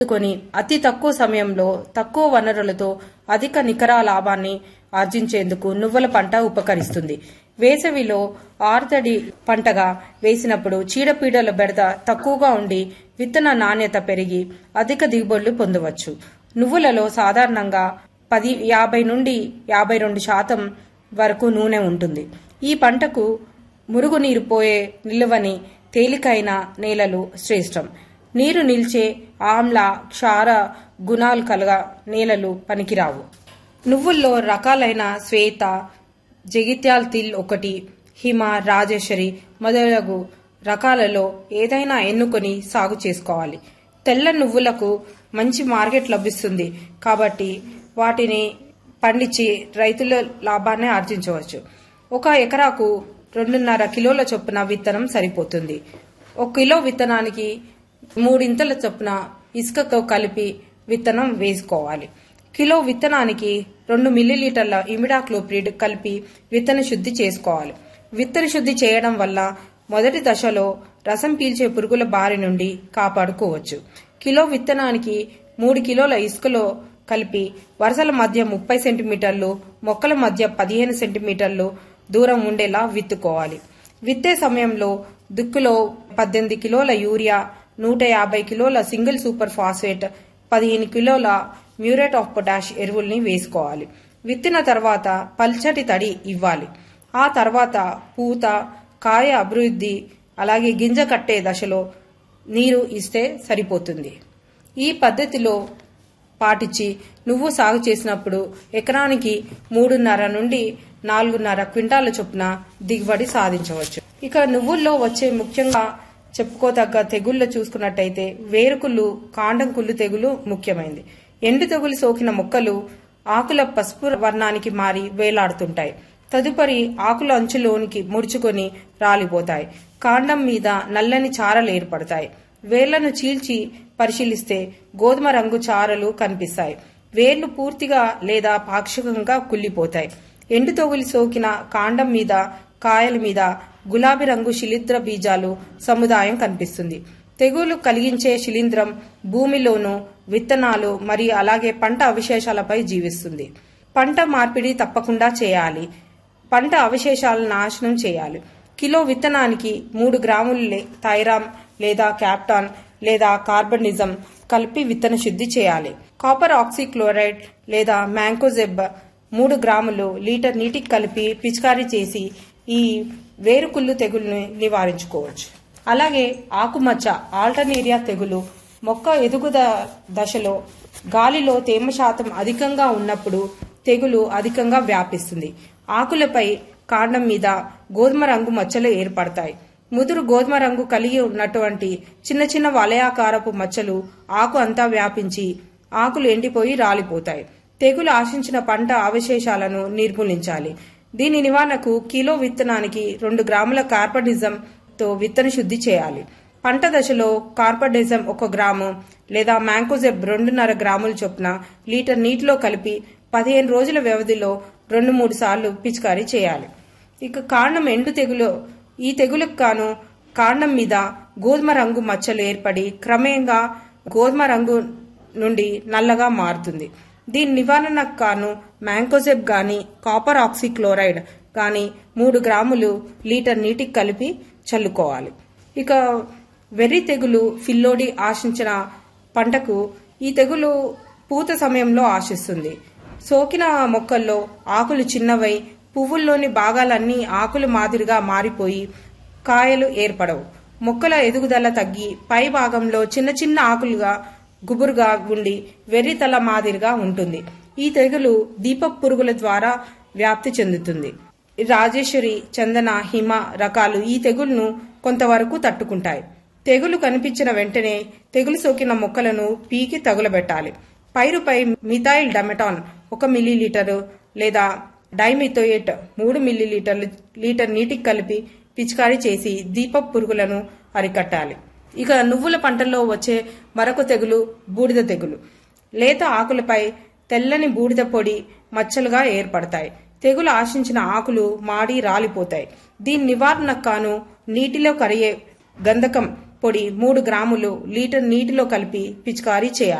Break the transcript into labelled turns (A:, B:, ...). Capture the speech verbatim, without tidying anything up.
A: కొని అతి తక్కువ సమయంలో తక్కువ వనరులతో అధిక నికర లాభాన్ని ఆర్జించేందుకు నువ్వుల పంట ఉపకరిస్తుంది. వేసవిలో ఆరుతడి పంటగా వేసినప్పుడు చీడపీడల బెడద తక్కువగా ఉండి విత్తన నాణ్యత పెరిగి అధిక దిగుబడులు పొందవచ్చు. నువ్వులలో సాధారణంగా పది యాభై నుండి యాభై రెండు శాతం వరకు నూనె ఉంటుంది. ఈ పంటకు మురుగునీరు పోయే నిలువని తేలికైన నేలలు శ్రేష్టం. నీరు నిల్చే ఆమ్ల క్షార గుణాలు కలగ నేలలు పనికిరావు. నువ్వుల్లో రకాలైన శ్వేత, జగిత్యాల్ తిల్ ఒకటి, హిమ, రాజేశ్వరి మొదలగు రకాలలో ఏదైనా ఎన్నుకొని సాగు చేసుకోవాలి. తెల్ల నువ్వులకు మంచి మార్కెట్ లభిస్తుంది కాబట్టి వాటిని పండించి రైతుల లాభాన్ని ఆర్జించవచ్చు. ఒక ఎకరాకు రెండున్నర కిలోల చొప్పున విత్తనం సరిపోతుంది. ఒక కిలో విత్తనానికి మూడింతల చొప్పున ఇసుకతో కలిపి విత్తనం వేసుకోవాలి. కిలో విత్తనానికి రెండు మిల్లీలీటర్ల ఇమిడాక్లోప్రిడ్ కలిపి విత్తన శుద్ధి చేసుకోవాలి. విత్తన శుద్ధి చేయడం వల్ల మొదటి దశలో రసం పీల్చే పురుగుల బారి నుండి కాపాడుకోవచ్చు. కిలో విత్తనానికి మూడు కిలోల ఇసుకలో కలిపి వరుసల మధ్య ముప్పై సెంటీమీటర్లు, మొక్కల మధ్య పదిహేను సెంటీమీటర్లు దూరం ఉండేలా విత్తుకోవాలి. విత్తే సమయంలో దుక్కులో పద్దెనిమిది కిలోల యూరియా, నూట యాభై కిలోల సింగిల్ సూపర్ ఫాస్ఫేట్, పదిహేను కిలోల మ్యూరేట్ ఆఫ్ పొటాష్ ఎరువుల్ని వేసుకోవాలి. విత్తిన తర్వాత పల్చటి తడి ఇవ్వాలి. ఆ తర్వాత పూత, కాయ అభివృద్ధి అలాగే గింజ కట్టే దశలో నీరు ఇస్తే సరిపోతుంది. ఈ పద్ధతిలో పాటించి నువ్వు సాగు చేసినప్పుడు ఎకరానికి మూడున్నర నుండి నాలుగున్నర క్వింటాల చొప్పున దిగుబడి సాధించవచ్చు. ఇక నువ్వుల్లో వచ్చే ముఖ్యంగా చెప్పుకోదగ్గ తెగుళ్లు చూసుకున్నట్టయితే వేరుకుళ్ళు, కాండం కుళ్ళు తెగులు ముఖ్యమైనది. ఎండు తెగులు సోకిన మొక్కలు ఆకుల పసుపు వర్ణానికి మారి వేలాడుతుంటాయి. తదుపరి ఆకుల అంచులోనికి ముడుచుకొని రాలిపోతాయి. కాండం మీద నల్లని చారలు ఏర్పడతాయి. వేళ్లను చీల్చి పరిశీలిస్తే గోధుమ రంగు చారలు కనిపిస్తాయి. వేళ్లు పూర్తిగా లేదా పాక్షికంగా కుళ్లిపోతాయి. ఎండు తెగులు సోకిన కాండం మీద, కాయల మీద గులాబీ రంగు శిలీంధ్ర బీజాలు సముదాయం కనిపిస్తుంది. తెగులు కలిగించే శిలీంధ్రం భూమిలోను విత్తనాలు మరియు అలాగే పంట అవశేషాలపై జీవిస్తుంది. పంట మార్పిడి తప్పకుండా చేయాలి. పంట అవశేషాలను నాశనం చేయాలి. కిలో విత్తనానికి మూడు గ్రాములు థైరామ్ లేదా క్యాప్టాన్ లేదా కార్బనిజం కలిపి విత్తన శుద్ధి చేయాలి. కాపర్ ఆక్సీక్లోరైడ్ లేదా మ్యాంకోజెబ్ మూడు గ్రాములు లీటర్ నీటికి కలిపి పిచికారీ చేసి ఈ వేరుకుళ్ళు తెగుల్ని నివారించుకోవచ్చు. అలాగే ఆకుమచ్చ, ఆల్టర్నేరియా తెగులు మొక్క ఎదుగుద దశలో గాలిలో తేమ శాతం అధికంగా ఉన్నప్పుడు తెగులు అధికంగా వ్యాపిస్తుంది. ఆకులపై, కాండం మీద గోధుమ రంగు మచ్చలు ఏర్పడతాయి. ముదురు గోధుమ రంగు కలిగి ఉన్నటువంటి చిన్న చిన్న వలయాకారపు మచ్చలు ఆకు అంతా వ్యాపించి ఆకులు ఎండిపోయి రాలిపోతాయి. తెగులు ఆశించిన పంట అవశేషాలను నిర్మూలించాలి. దీని నివారణకు కిలో విత్తనానికి రెండు గ్రాముల కార్బనిజం తో విత్తన శుద్ధి చేయాలి. పంట దశలో కార్బనిజం ఒక గ్రాము లేదా మ్యాంకోజెబ్ రెండున్నర గ్రాముల చొప్పున లీటర్ నీటిలో కలిపి పదిహేను రోజుల వ్యవధిలో రెండు మూడు సార్లు పిచికారీ చేయాలి. ఇక కాండం ఎండు తెగులు, ఈ తెగులకు గాను కాండం మీద గోధుమ రంగు మచ్చలు ఏర్పడి క్రమేణా గోధుమ రంగు నుండి నల్లగా మారుతుంది. దీని నివారణకు గాను మ్యాంకోజెబ్ గాని కాపర్ ఆక్సీక్లోరైడ్ గాని మూడు గ్రాములు లీటర్ నీటికి కలిపి చల్లుకోవాలి. ఇక వెర్రి తెగులు ఫిల్లోడి ఆశించిన పంటకు ఈ తెగులు పూత సమయంలో ఆశిస్తుంది. సోకిన మొక్కల్లో ఆకులు చిన్నవై పువ్వుల్లోని భాగాలన్నీ ఆకులు మాదిరిగా మారిపోయి కాయలు ఏర్పడవు. మొక్కల ఎదుగుదల తగ్గి పై భాగంలో చిన్న చిన్న ఆకులుగా గుబురుగా ఉండి వెర్రి తల మాదిరిగా ఉంటుంది. ఈ తెగులు దీపపు పురుగుల ద్వారా వ్యాప్తి చెందుతుంది. రాజేశ్వరి, చందన, హిమ రకాలు ఈ తెగులును కొంతవరకు తట్టుకుంటాయి. తెగులు కనిపించిన వెంటనే తెగులు సోకిన మొక్కలను పీకి తగులబెట్టాలి. పైరుపై మిథైల్ డమెటాన్ ఒక మిల్లీలీటరు లేదా డైమిథోయేట్ మూడు మిల్లీలీటర్లు లీటర్ నీటికి కలిపి పిచికారీ చేసి దీపపు పురుగులను అరికట్టాలి. ఇక నువ్వుల పంటల్లో వచ్చే మరొక తెగులు బూడిద తెగులు. లేత ఆకులపై తెల్లని బూడిద పొడి మచ్చలుగా ఏర్పడతాయి. తెగులు ఆశించిన ఆకులు మాడి రాలిపోతాయి. దీని నివారణకు గాను నీటిలో కరిగే గంధకం పొడి మూడు గ్రాములు లీటర్ నీటిలో కలిపి పిచికారీ చేయాలి.